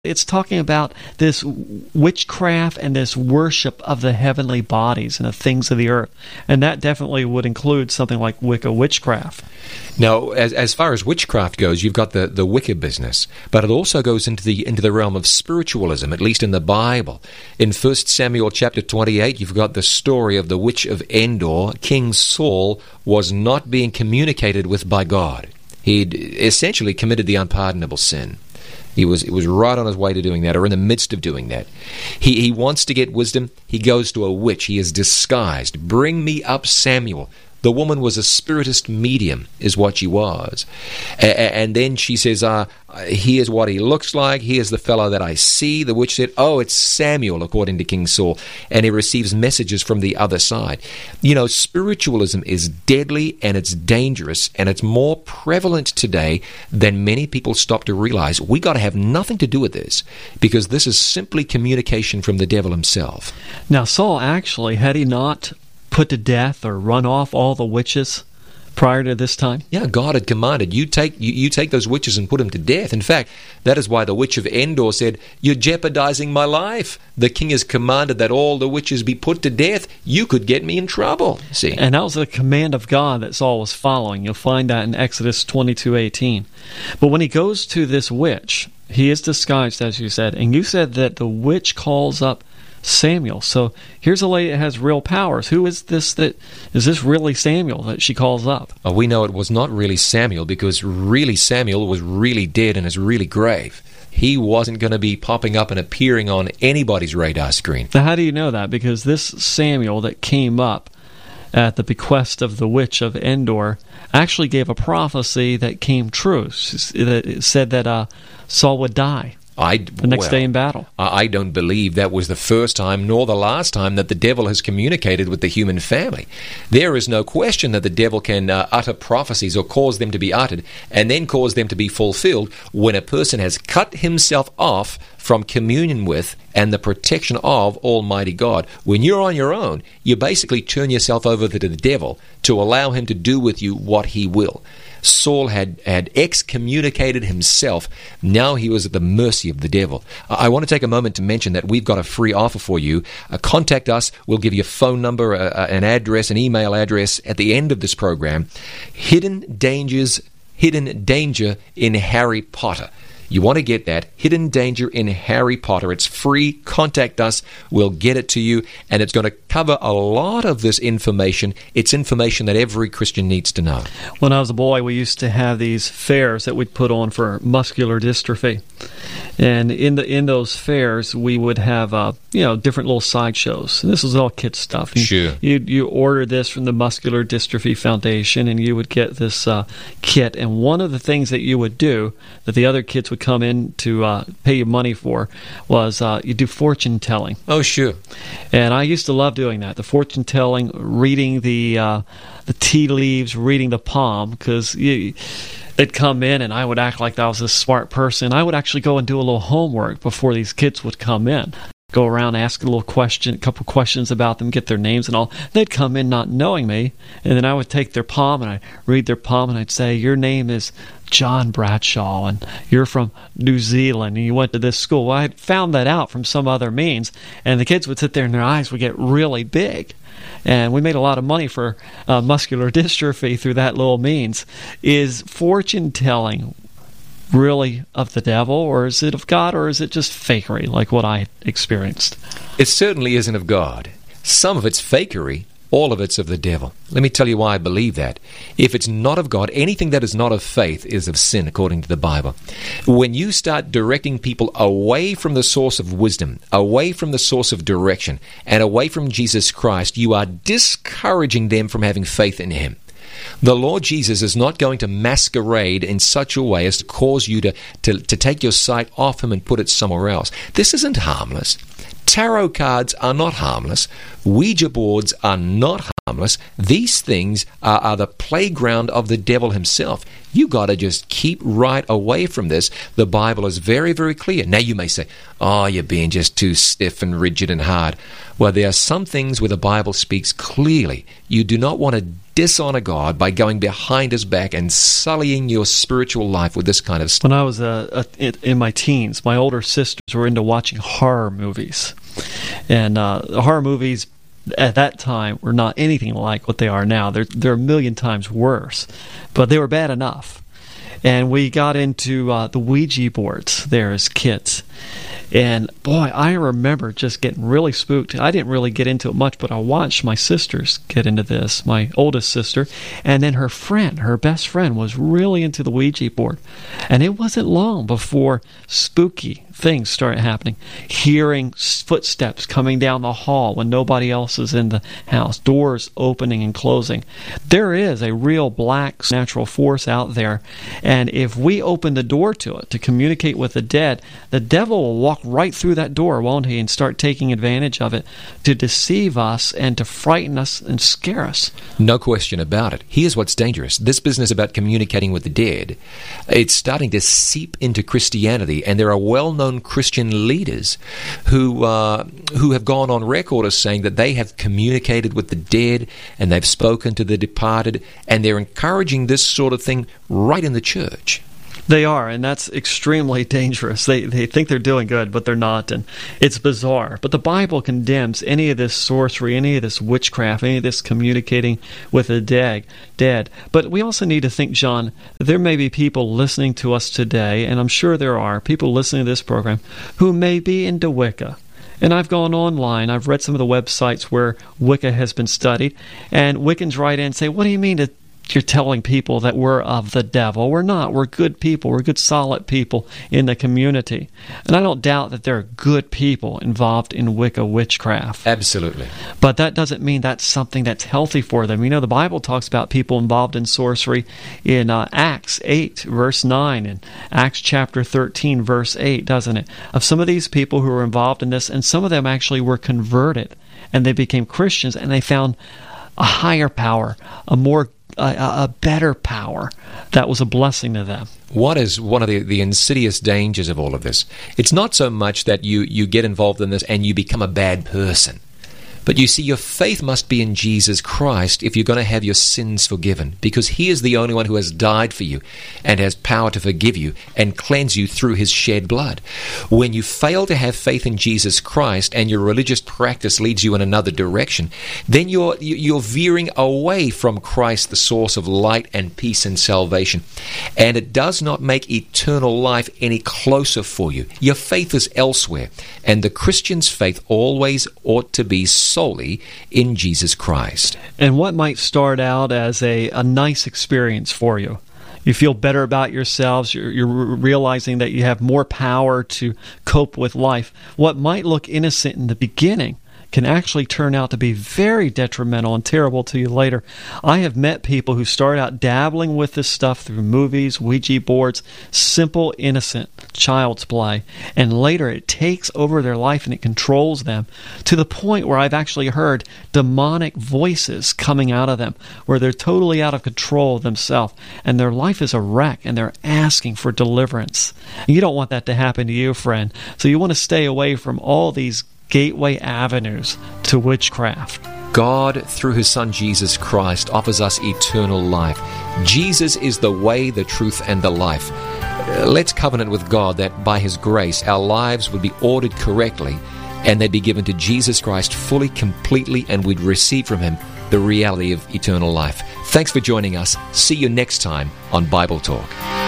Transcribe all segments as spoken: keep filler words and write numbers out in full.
It's talking about this witchcraft and this worship of the heavenly bodies and the things of the earth. And that definitely would include something like Wicca witchcraft. Now, as as far as witchcraft goes, you've got the, the Wicca business, but it also goes into the into the realm of spiritualism, at least in the Bible. In First Samuel chapter twenty-eight, you've got the story of the witch of Endor. King Saul was not being communicated with by God. He'd essentially committed the unpardonable sin. He was it was right on his way to doing that, or in the midst of doing that. He he wants to get wisdom. He goes to a witch. He is disguised. Bring me up Samuel. The woman was a spiritist medium, is what she was. A- and then she says, uh, here's what he looks like. Here's the fellow that I see. The witch said, oh, it's Samuel, according to King Saul. And he receives messages from the other side. You know, spiritualism is deadly and it's dangerous, and it's more prevalent today than many people stop to realize. We got to have nothing to do with this, because this is simply communication from the devil himself. Now, Saul actually, had he not put to death or run off all the witches prior to this time? Yeah, God had commanded, you take you, you take those witches and put them to death. In fact, that is why the witch of Endor said, you're jeopardizing my life. The king has commanded that all the witches be put to death. You could get me in trouble. See? And that was the command of God that Saul was following. You'll find that in Exodus twenty-two eighteen. But when he goes to this witch, he is disguised, as you said, and you said that the witch calls up Samuel. So here's a lady that has real powers. Who is this? That is this really Samuel that she calls up? Oh, we know it was not really Samuel, because really Samuel was really dead in his really grave. He wasn't going to be popping up and appearing on anybody's radar screen. Now, how do you know that? Because this Samuel that came up at the bequest of the witch of Endor actually gave a prophecy that came true. It said that uh, Saul would die I, the next well, day in battle. I don't believe that was the first time nor the last time that the devil has communicated with the human family. There is no question that the devil can uh, utter prophecies or cause them to be uttered and then cause them to be fulfilled when a person has cut himself off from communion with and the protection of Almighty God. When you're on your own, you basically turn yourself over to the devil to allow him to do with you what he will. Saul had, had excommunicated himself. Now he was at the mercy of the devil. I want to take a moment to mention that we've got a free offer for you. Uh, contact us. We'll give you a phone number, a, a, an address, an email address at the end of this program. Hidden Dangers, Hidden Danger in Harry Potter. You want to get that, Hidden Danger in Harry Potter. It's free. Contact us. We'll get it to you, and it's going to cover a lot of this information. It's information that every Christian needs to know. When I was a boy, we used to have these fairs that we'd put on for muscular dystrophy. And in the in those fairs, we would have uh, you know different little sideshows. And this was all kid stuff. You, sure. You you order this from the Muscular Dystrophy Foundation, and you would get this uh, kit. And one of the things that you would do that the other kids would come in to uh, pay you money for was uh, you do fortune telling. Oh, sure. And I used to love doing that. The fortune telling, reading the uh, the tea leaves, reading the palm, because you. They'd come in, and I would act like I was a smart person. I would actually go and do a little homework before these kids would come in. Go around, ask a little question, a couple questions about them, get their names and all. They'd come in not knowing me, and then I would take their palm, and I'd read their palm, and I'd say, your name is John Bradshaw, and you're from New Zealand, and you went to this school. Well, I had found that out from some other means, and the kids would sit there, and their eyes would get really big. And we made a lot of money for uh, muscular dystrophy through that little means. Is fortune telling really of the devil, or is it of God, or is it just fakery like what I experienced? It certainly isn't of God. Some of it's fakery. All of it's of the devil. Let me tell you why I believe that. If it's not of God, anything that is not of faith is of sin, according to the Bible. When you start directing people away from the source of wisdom, away from the source of direction, and away from Jesus Christ, you are discouraging them from having faith in Him. The Lord Jesus is not going to masquerade in such a way as to cause you to, to, to take your sight off Him and put it somewhere else. This isn't harmless. Tarot cards are not harmless. Ouija boards are not harmless. These things are, are the playground of the devil himself. You got to just keep right away from this. The Bible is very, very clear. Now you may say, oh, you're being just too stiff and rigid and hard. Well, there are some things where the Bible speaks clearly. You do not want to dishonor God by going behind his back and sullying your spiritual life with this kind of stuff. When I was uh, in, in my teens, my older sisters were into watching horror movies. And uh, horror movies at that time were not anything like what they are now. They're, they're a million times worse. But they were bad enough. And we got into uh, the Ouija boards there as kids. And boy, I remember just getting really spooked. I didn't really get into it much, but I watched my sisters get into this, my oldest sister. And then her friend, her best friend, was really into the Ouija board. And it wasn't long before spooky things started happening. Hearing footsteps coming down the hall when nobody else is in the house. Doors opening and closing. There is a real black natural force out there. And if we open the door to it, to communicate with the dead, the devil will walk right through that door, won't he, and start taking advantage of it to deceive us and to frighten us and scare us. No question about it. Here's what's dangerous. This business about communicating with the dead, it's starting to seep into Christianity, and there are well-known Christian leaders who uh, who have gone on record as saying that they have communicated with the dead and they've spoken to the departed, and they're encouraging this sort of thing right in the church. They are, and that's extremely dangerous. They they think they're doing good, but they're not, and it's bizarre. But the Bible condemns any of this sorcery, any of this witchcraft, any of this communicating with the dead. dead. But we also need to think, John, that there may be people listening to us today, and I'm sure there are, people listening to this program, who may be into Wicca. And I've gone online, I've read some of the websites where Wicca has been studied, and Wiccans write in and say, what do you mean to you're telling people that we're of the devil? We're not. We're good people. We're good, solid people in the community. And I don't doubt that there are good people involved in Wicca witchcraft. Absolutely. But that doesn't mean that's something that's healthy for them. You know, the Bible talks about people involved in sorcery in uh, Acts eight, verse nine, and Acts chapter thirteen, verse eight, doesn't it? Of some of these people who were involved in this, and some of them actually were converted, and they became Christians, and they found a higher power, a more A, a better power that was a blessing to them. What is one of the, the insidious dangers of all of this? It's not so much that you, you get involved in this and you become a bad person. But you see, your faith must be in Jesus Christ if you're going to have your sins forgiven, because He is the only one who has died for you and has power to forgive you and cleanse you through His shed blood. When you fail to have faith in Jesus Christ and your religious practice leads you in another direction, then you're you're veering away from Christ, the source of light and peace and salvation. And it does not make eternal life any closer for you. Your faith is elsewhere, and the Christian's faith always ought to be solely in Jesus Christ. And what might start out as a, a nice experience for you, you feel better about yourselves, you're, you're realizing that you have more power to cope with life. What might look innocent in the beginning can actually turn out to be very detrimental and terrible to you later. I have met people who start out dabbling with this stuff through movies, Ouija boards, simple, innocent child's play, and later it takes over their life and it controls them to the point where I've actually heard demonic voices coming out of them, where they're totally out of control of themselves, and their life is a wreck, and they're asking for deliverance. And you don't want that to happen to you, friend, so you want to stay away from all these gateway avenues to witchcraft. God, through His Son Jesus Christ, offers us eternal life. Jesus is the way, the truth, and the life. Uh, let's covenant with God that by His grace our lives would be ordered correctly and they'd be given to Jesus Christ fully, completely, and we'd receive from Him the reality of eternal life. Thanks for joining us. See you next time on Bible Talk.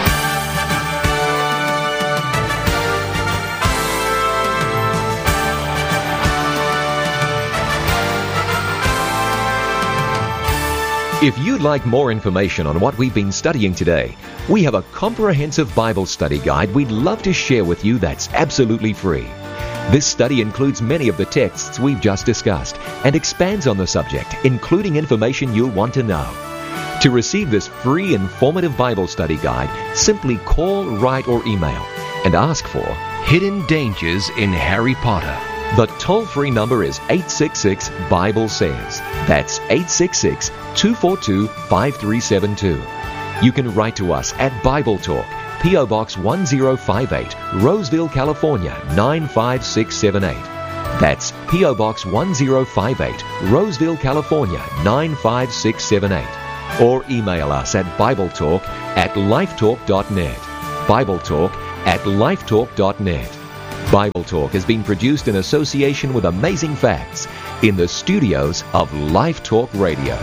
If you'd like more information on what we've been studying today, we have a comprehensive Bible study guide we'd love to share with you that's absolutely free. This study includes many of the texts we've just discussed and expands on the subject, including information you'll want to know. To receive this free, informative Bible study guide, simply call, write, or email and ask for Hidden Dangers in Harry Potter. The toll-free number is eight six six, Bible says. That's eight six six, two four two, five three seven two. You can write to us at Bible Talk, P O Box one zero five eight, Roseville, California, nine five six seven eight. That's P O Box one zero five eight, Roseville, California, nine five six seven eight. or email us at BibleTalk at lifetalk dot net. BibleTalk at lifetalk dot net. Bible Talk has been produced in association with Amazing Facts in the studios of Life Talk Radio.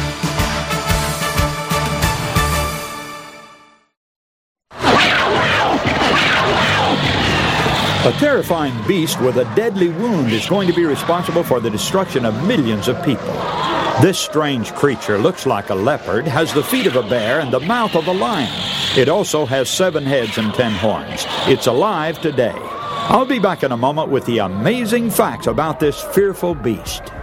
A terrifying beast with a deadly wound is going to be responsible for the destruction of millions of people. This strange creature looks like a leopard, has the feet of a bear and the mouth of a lion. It also has seven heads and ten horns. It's alive today. I'll be back in a moment with the amazing facts about this fearful beast.